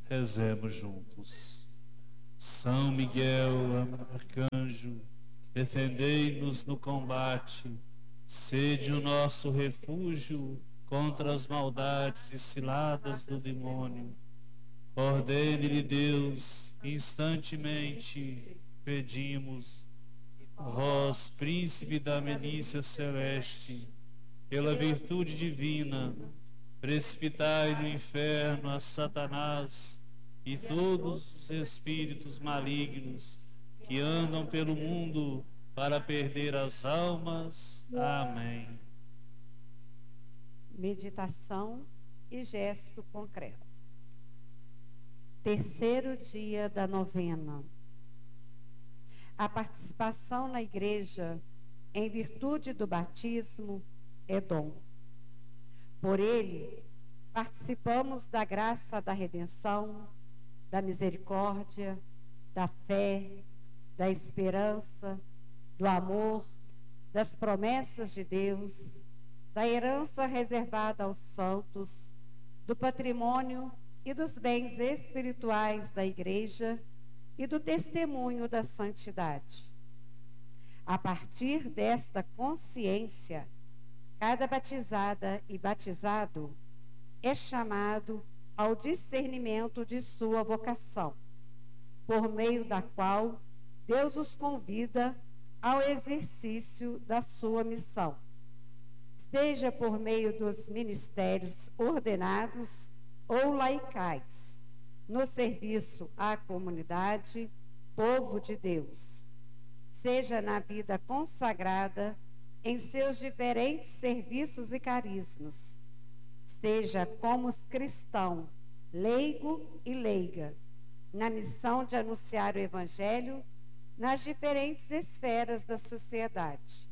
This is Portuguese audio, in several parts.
Rezemos juntos. São Miguel, arcanjo, defendei-nos no combate, sede o nosso refúgio contra as maldades e ciladas do demônio. Ordene-lhe Deus, instantemente pedimos, vós, príncipe da milícia celeste, pela virtude divina, precipitai no inferno a Satanás e todos os espíritos malignos que andam pelo mundo para perder as almas. Amém. Meditação e gesto concreto. Terceiro dia da novena. A participação na igreja, em virtude do batismo, é dom. Por ele, participamos da graça da redenção, da misericórdia, da fé, da esperança, do amor, das promessas de Deus, da herança reservada aos santos, do patrimônio e dos bens espirituais da igreja e do testemunho da santidade. A partir desta consciência, cada batizada e batizado é chamado ao discernimento de sua vocação, por meio da qual Deus os convida ao exercício da sua missão, seja por meio dos ministérios ordenados ou laicais, no serviço à comunidade, povo de Deus, seja na vida consagrada em seus diferentes serviços e carismas, seja como cristão, leigo e leiga, na missão de anunciar o Evangelho nas diferentes esferas da sociedade.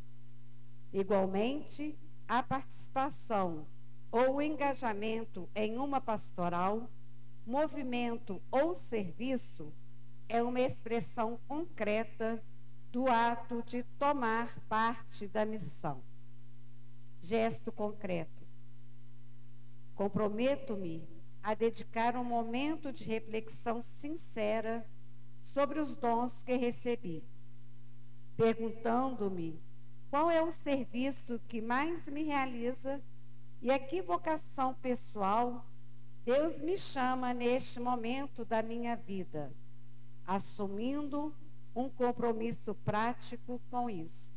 Igualmente, a participação ou o engajamento em uma pastoral, movimento ou serviço é uma expressão concreta do ato de tomar parte da missão. Gesto concreto. Comprometo-me a dedicar um momento de reflexão sincera sobre os dons que recebi, perguntando-me qual é o serviço que mais me realiza e a que vocação pessoal Deus me chama neste momento da minha vida, assumindo um compromisso prático com isso.